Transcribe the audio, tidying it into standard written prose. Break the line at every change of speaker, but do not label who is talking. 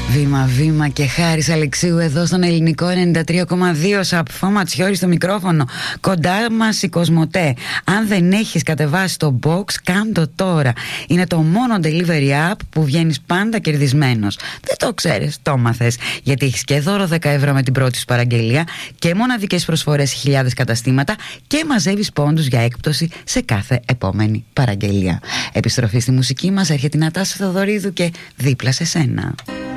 Βήμα και Χάρης Αλεξίου εδώ στον ελληνικό 93,2. Σαπφό Ματσιόρη στο μικρόφωνο. Κοντά μας η Κοσμοτέ. Αν δεν έχεις κατεβάσει το box, κάντο τώρα. Είναι το μόνο delivery app που βγαίνεις πάντα κερδισμένος. Δεν το ξέρεις, το μάθες. Γιατί έχεις και δώρο 10 ευρώ με την πρώτη σου παραγγελία και μοναδικές προσφορές σε χιλιάδες καταστήματα και μαζεύεις πόντους για έκπτωση σε κάθε επόμενη παραγγελία. Επιστροφή στη μουσική μας, έρχεται η Νατάσα Θεοδωρίδου και δίπλα σε σένα.